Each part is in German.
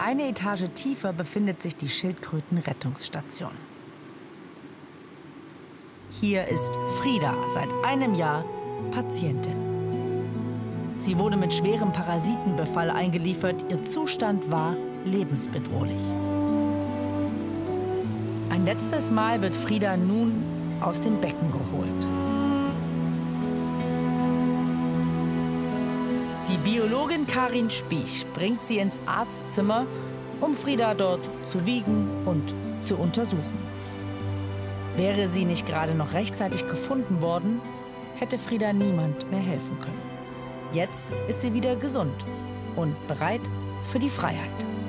eine Etage tiefer befindet sich die Schildkrötenrettungsstation. Hier ist Frida seit einem Jahr Patientin. Sie wurde mit schwerem Parasitenbefall eingeliefert. Ihr Zustand war lebensbedrohlich. Ein letztes Mal wird Frida nun aus dem Becken geholt. Die Biologin Karin Spiech bringt sie ins Arztzimmer, um Frida dort zu wiegen und zu untersuchen. Wäre sie nicht gerade noch rechtzeitig gefunden worden, hätte Frida niemand mehr helfen können. Jetzt ist sie wieder gesund und bereit für die Freiheit.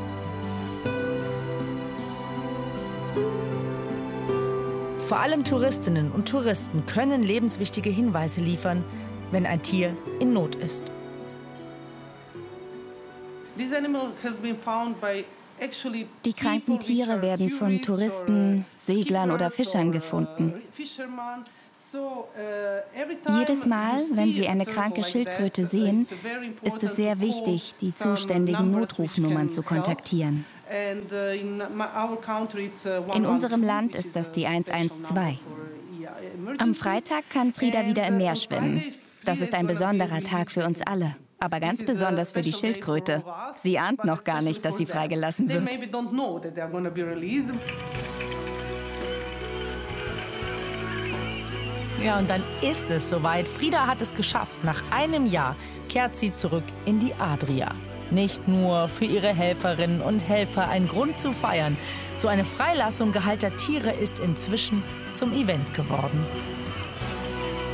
Vor allem Touristinnen und Touristen können lebenswichtige Hinweise liefern, wenn ein Tier in Not ist. Die kranken Tiere werden von Touristen, Seglern oder Fischern gefunden. Jedes Mal, wenn Sie eine kranke Schildkröte sehen, ist es sehr wichtig, die zuständigen Notrufnummern zu kontaktieren. In unserem Land ist das die 112. Am Freitag kann Frida wieder im Meer schwimmen. Das ist ein besonderer Tag für uns alle. Aber ganz besonders für die Schildkröte. Sie ahnt noch gar nicht, dass sie freigelassen wird. Ja, und dann ist es soweit. Frida hat es geschafft. Nach einem Jahr kehrt sie zurück in die Adria. Nicht nur für ihre Helferinnen und Helfer ein Grund zu feiern. So eine Freilassung geheilter Tiere ist inzwischen zum Event geworden.